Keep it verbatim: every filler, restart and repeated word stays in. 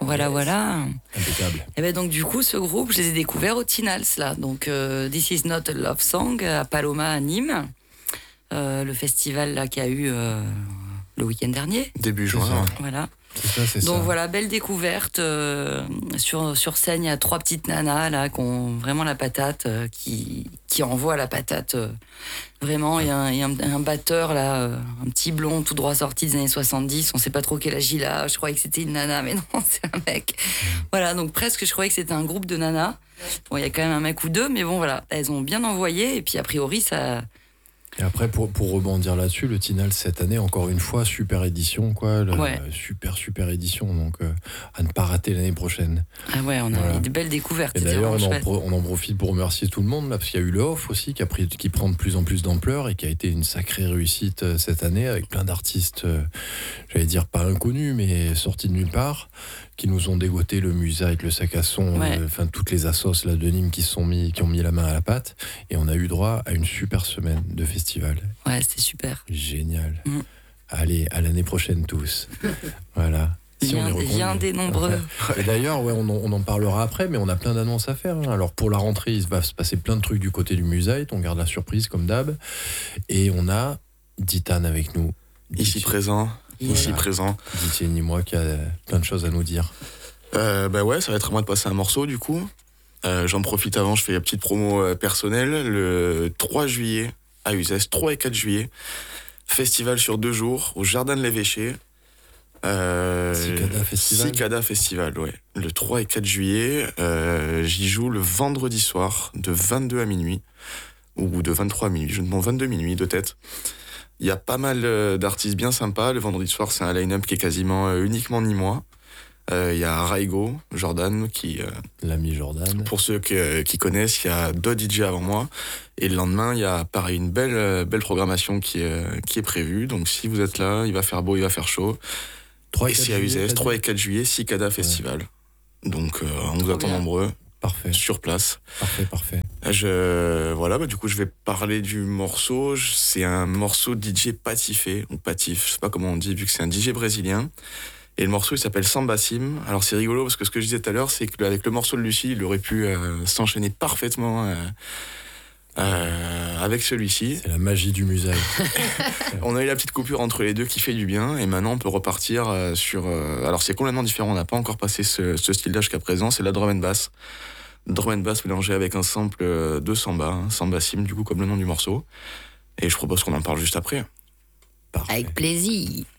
voilà, yes. voilà. Impeccable. Et ben donc du coup, ce groupe, je les ai découverts au Tinals là. Donc euh, This Is Not a Love Song à Paloma à Nîmes, euh, le festival là qui a eu euh, le week-end dernier. Début juin. Voilà. C'est ça, c'est donc ça. voilà, belle découverte. Euh, sur, sur scène, il y a trois petites nanas là, qui ont vraiment la patate, euh, qui, qui envoient la patate. Euh, vraiment, il y a, un, y a un, un batteur là, euh, un petit blond tout droit sorti des années soixante-dix. On sait pas trop quel âge il a. Je croyais que c'était une nana, mais non, c'est un mec. Voilà, donc presque, je croyais que c'était un groupe de nanas. Bon, il y a quand même un mec ou deux, mais bon, voilà, elles ont bien envoyé. Et puis, a priori, ça... Et après, pour, pour rebondir là-dessus, le Tinals cette année, encore une fois, super édition, quoi. Le, ouais. Super, super édition. Donc, euh, à ne pas rater l'année prochaine. Ah ouais, on a voilà. eu de belles découvertes. Et d'ailleurs, on en, pro, on en profite pour remercier tout le monde, là, parce qu'il y a eu le Off aussi, qui, a pris, qui prend de plus en plus d'ampleur et qui a été une sacrée réussite euh, cette année, avec plein d'artistes, euh, j'allais dire pas inconnus, mais sortis de nulle part, qui nous ont dégoté le Musaïque, le sac à son, ouais. enfin toutes les assos là, de Nîmes qui, sont mis, qui ont mis la main à la pâte. Et on a eu droit à une super semaine de festival. Ouais, c'était super. Génial. Mmh. Allez, à l'année prochaine tous. Voilà. Si bien, on est bien des nombreux. Et d'ailleurs, ouais, on, en, on en parlera après, mais on a plein d'annonces à faire. Hein. Alors pour la rentrée, il va se passer plein de trucs du côté du Musaïque. On garde la surprise comme d'hab. Et on a Ditane avec nous. Ici présent. Voilà. Ici présent. Didier ni moi qui a plein de choses à nous dire. Euh, bah ouais, ça va être à moi de passer un morceau du coup. Euh, j'en profite avant, je fais la petite promo euh, personnelle. Le trois juillet à Uzès, trois et quatre juillet, festival sur deux jours au Jardin de l'Évêché. Euh, Cicada Festival. Cicada Festival, ouais. Le trois et quatre juillet, euh, j'y joue le vendredi soir de vingt-deux à minuit ou de vingt-trois à minuit, je demande vingt-deux minuit de tête. Il y a pas mal d'artistes bien sympas. Le vendredi soir, c'est un line-up qui est quasiment uniquement nîmois. Il euh, y a Raigo, Jordan, qui... Euh, L'ami Jordan. Pour ceux qui, euh, qui connaissent, il y a deux D J avant moi. Et le lendemain, il y a pareil, une belle, belle programmation qui est, qui est prévue. Donc si vous êtes là, il va faire beau, il va faire chaud. trois et c'est à Uzès, trois et quatre juillet, Cicada Festival. Ouais. Donc euh, on vous attend nombreux. Parfait. Sur place. Parfait, parfait. Je, voilà, bah, du coup, je vais parler du morceau. C'est un morceau D J Patifé, ou Patif, je sais pas comment on dit, vu que c'est un D J brésilien. Et le morceau, il s'appelle Samba Sim. Alors, c'est rigolo, parce que ce que je disais tout à l'heure, c'est qu'avec le morceau de Lucie, il aurait pu euh, s'enchaîner parfaitement euh, euh, avec celui-ci. C'est la magie du Musaïque. On a eu la petite coupure entre les deux qui fait du bien, et maintenant, on peut repartir euh, sur... Euh, alors, c'est complètement différent, on n'a pas encore passé ce, ce style-là jusqu'à présent, c'est la drum and bass. Drum and bass mélangé avec un sample de samba, hein, Samba Sim, du coup, comme le nom du morceau. Et je propose qu'on en parle juste après. Parfait. Avec plaisir.